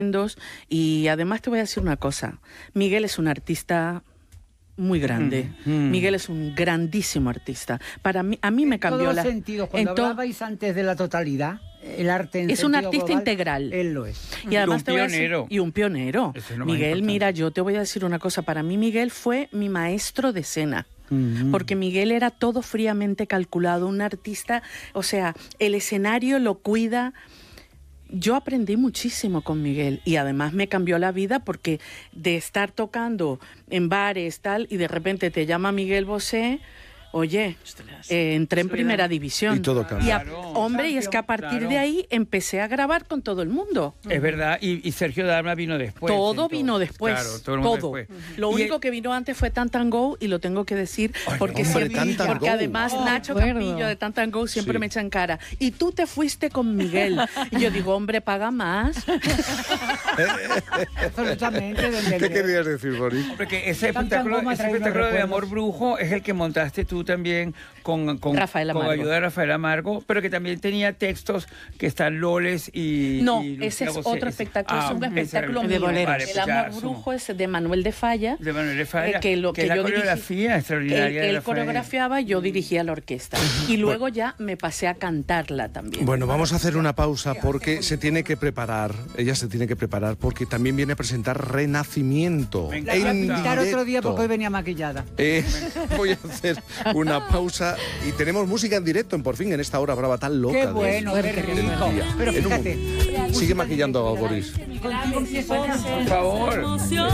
Y además te voy a decir una cosa. Miguel es un artista muy grande. Miguel es un grandísimo artista. A mí me cambió en todos los sentidos. Cuando hablabais antes de la totalidad, el arte en es un artista global, integral. Él lo es. Y además un pionero. Y un pionero. Miguel, mira, yo te voy a decir una cosa. Para mí Miguel fue mi maestro de escena. Porque Miguel era todo fríamente calculado, un artista, o sea, el escenario lo cuida. Yo aprendí muchísimo con Miguel y además me cambió la vida porque de estar tocando en bares tal y de repente te llama Miguel Bosé, oye, entré en primera división. Y todo cambió. Y es que a partir de ahí empecé a grabar con todo el mundo. Es verdad, y Sergio Dalma vino después. Todo vino después. Claro, todo. Después. Lo único que vino antes fue Tantan Go y lo tengo que decir porque además Nacho Campillo de Tantan Go siempre me echa en cara. Y tú te fuiste con Miguel. Y yo digo, hombre, paga más. Absolutamente. ¿Qué querías decir, Boris? Porque ese espectáculo de Amor Brujo es el que montaste tú también con ayuda de Rafael Amargo, pero que también tenía textos que están Loles y... No, ese es otro espectáculo, es un espectáculo de boleros. El Amor Brujo es de Manuel de Falla. De Manuel de Falla, que es la coreografía extraordinaria. Él coreografiaba, yo dirigía la orquesta. Y luego ya me pasé a cantarla también. Bueno, vamos a hacer una pausa porque se tiene que preparar, ella se tiene que preparar porque también viene a presentar Renacimiento. Voy a pintar otro día porque hoy venía maquillada. Voy a hacer una pausa y tenemos música en directo en Por Fin en esta hora brava tan loca. Qué bueno, qué rico. Pero fíjate. Sigue maquillando a Boris. Por favor.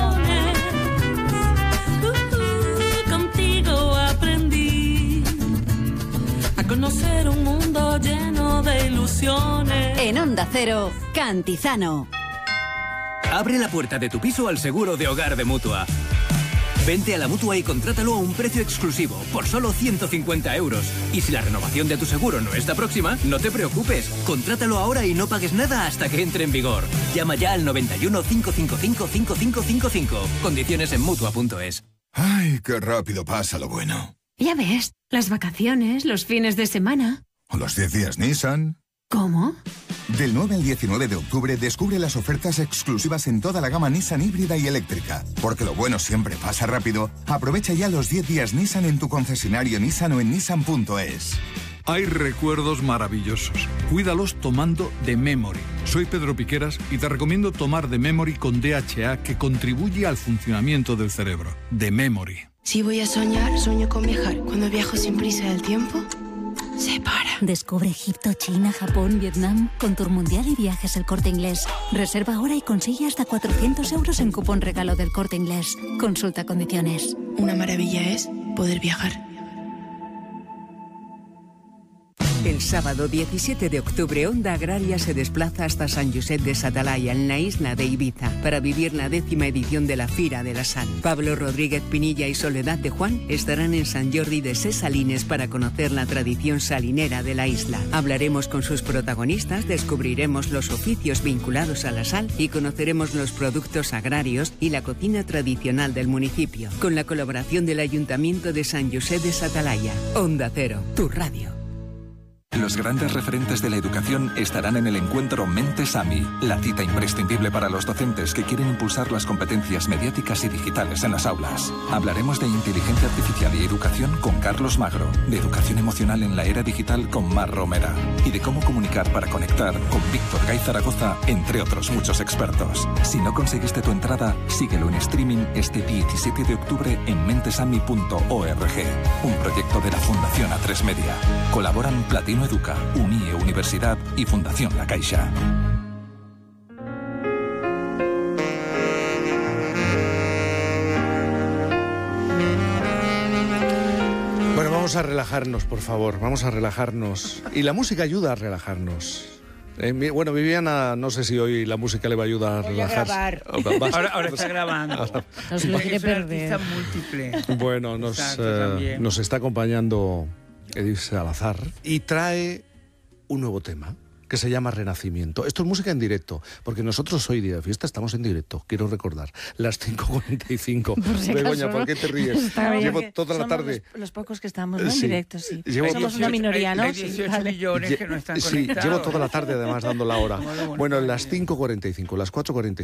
Contigo aprendí a conocer un mundo lleno de ilusiones. En Onda Cero, Cantizano. Abre la puerta de tu piso al seguro de hogar de Mutua. Vente a la Mutua y contrátalo a un precio exclusivo, por solo 150 €. Y si la renovación de tu seguro no está próxima, no te preocupes. Contrátalo ahora y no pagues nada hasta que entre en vigor. Llama ya al 91 555 5555. Condiciones en Mutua.es. Ay, qué rápido pasa lo bueno. Ya ves, las vacaciones, los fines de semana. ¿O los 10 días Nissan? ¿Cómo? Del 9 al 19 de octubre descubre las ofertas exclusivas en toda la gama Nissan híbrida y eléctrica. Porque lo bueno siempre pasa rápido. Aprovecha ya los 10 días Nissan en tu concesionario Nissan o en Nissan.es. Hay recuerdos maravillosos. Cuídalos tomando The Memory. Soy Pedro Piqueras y te recomiendo tomar The Memory con DHA que contribuye al funcionamiento del cerebro. The Memory. Si voy a soñar, sueño con viajar. Cuando viajo sin prisa del tiempo, se para. Descubre Egipto, China, Japón, Vietnam con Tour Mundial y Viajes El Corte Inglés. Reserva ahora y consigue hasta 400 € en cupón regalo del Corte Inglés. Consulta condiciones. Una maravilla es poder viajar. El sábado 17 de octubre, Onda Agraria se desplaza hasta Sant Josep de Satalaya, en la isla de Ibiza, para vivir la 10ª edición de la Fira de la Sal. Pablo Rodríguez Pinilla y Soledad de Juan estarán en Sant Jordi de Ses Salines para conocer la tradición salinera de la isla. Hablaremos con sus protagonistas, descubriremos los oficios vinculados a la sal y conoceremos los productos agrarios y la cocina tradicional del municipio, con la colaboración del Ayuntamiento de Sant Josep de Satalaya. Onda Cero, tu radio. Los grandes referentes de la educación estarán en el encuentro Mentes AMI, la cita imprescindible para los docentes que quieren impulsar las competencias mediáticas y digitales en las aulas. Hablaremos de inteligencia artificial y educación con Carlos Magro, de educación emocional en la era digital con Mar Romera y de cómo comunicar para conectar con Víctor Gay Zaragoza, entre otros muchos expertos. Si no conseguiste tu entrada, síguelo en streaming este 17 de octubre en mentesami.org, un proyecto de la Fundación A3 Media. Colaboran Platino Educa, UNIE Universidad y Fundación La Caixa. Bueno, vamos a relajarnos, por favor, vamos a relajarnos. Y la música ayuda a relajarnos. Bueno, Viviana, no sé si hoy la música le va a ayudar a relajarse. Ahora está grabando. Nos lo quiere perder. Artista múltiple. Bueno, nos está acompañando Edith Salazar y trae un nuevo tema que se llama Renacimiento. Esto es música en directo, porque nosotros hoy día de fiesta estamos en directo, quiero recordar, las 5:45. Begoña, ¿por qué te ríes? Llevo toda la tarde... Los pocos que estamos, ¿no? En directo, sí. Somos una minoría, ¿no? Hay 18 millones que no están conectados. Sí, llevo toda la tarde además dando la hora. Bueno, las 5:45, las 4:45.